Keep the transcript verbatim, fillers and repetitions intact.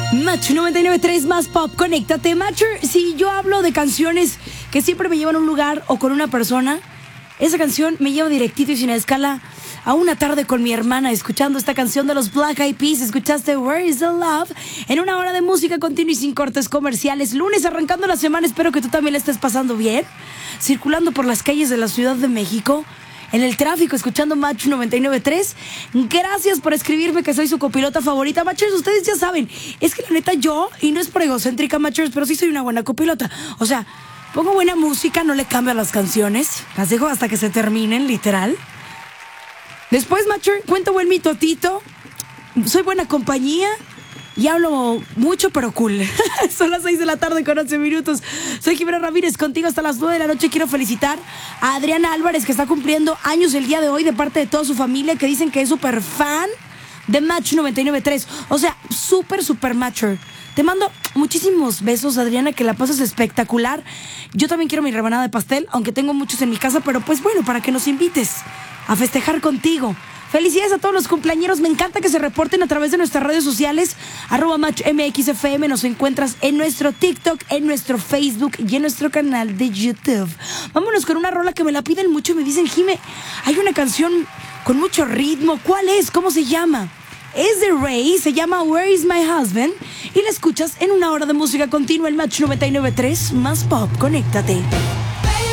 Match noventa y nueve punto tres más pop, conéctate. Matcher, si yo hablo de canciones que siempre me llevan a un lugar o con una persona, esa canción me lleva directito y sin escala a una tarde con mi hermana escuchando esta canción de los Black Eyed Peas. Escuchaste Where is the Love en una hora de música continua y sin cortes comerciales. Lunes arrancando la semana, espero que tú también la estés pasando bien. Circulando por las calles de la Ciudad de México, en el tráfico, escuchando Match noventa y nueve punto tres. Gracias por escribirme que soy su copilota favorita. Matchers, ustedes ya saben, es que la neta yo, y no es por egocéntrica, Matchers, pero sí soy una buena copilota. O sea, pongo buena música, no le cambio a las canciones, las dejo hasta que se terminen, literal. Después, Matcher, cuento buen mitotito, soy buena compañía y hablo mucho pero cool. Son las seis de la tarde con once minutos. Soy Jimena Ramírez, contigo hasta las nueve de la noche. Quiero felicitar a Adriana Álvarez, que está cumpliendo años el día de hoy, de parte de toda su familia, que dicen que es súper fan de Match noventa y nueve punto tres. O sea, súper, súper Matcher. Te mando muchísimos besos, Adriana, que la pases espectacular. Yo también quiero mi rebanada de pastel, aunque tengo muchos en mi casa, pero pues bueno, para que nos invites a festejar contigo. Felicidades a todos los cumpleañeros. Me encanta que se reporten a través de nuestras redes sociales. Arroba Match M X F M. Nos encuentras en nuestro TikTok, en nuestro Facebook y en nuestro canal de YouTube. Vámonos con una rola que me la piden mucho y me dicen, Jime, hay una canción con mucho ritmo. ¿Cuál es? ¿Cómo se llama? Es de Rey, se llama Where is my husband? Y la escuchas en una hora de música continua, el Match noventa y nueve punto tres más pop. Conéctate.